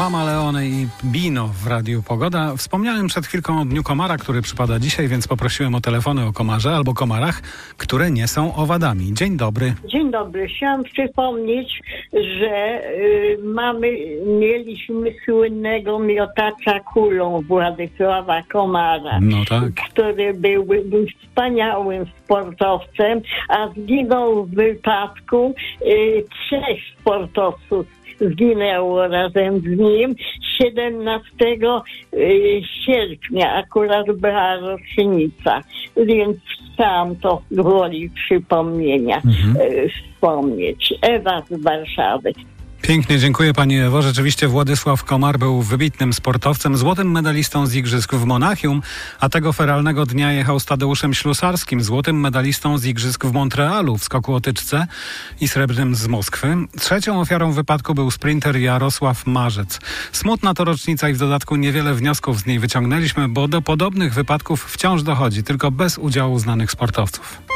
Mama Leone i Bino w Radiu Pogoda. Wspomniałem przed chwilką o Dniu Komara, który przypada dzisiaj, więc poprosiłem o telefony o komarze albo komarach, które nie są owadami. Dzień dobry. Dzień dobry. Chciałam przypomnieć, że mieliśmy słynnego miotacza kulą Władysława Komara, No tak. który był wspaniałym sportowcem, a zginął w wypadku. 3 sportowców zginęło razem z nim 17 sierpnia, akurat była rocznica, więc chciałam to gwoli przypomnienia wspomnieć. Ewa z Warszawy. Pięknie dziękuję pani Ewo. Rzeczywiście Władysław Komar był wybitnym sportowcem, złotym medalistą z Igrzysk w Monachium, a tego feralnego dnia jechał z Tadeuszem Ślusarskim, złotym medalistą z Igrzysk w Montrealu w skoku o tyczce i srebrnym z Moskwy. Trzecią ofiarą wypadku był sprinter Jarosław Marzec. Smutna to rocznica i w dodatku niewiele wniosków z niej wyciągnęliśmy, bo do podobnych wypadków wciąż dochodzi, tylko bez udziału znanych sportowców.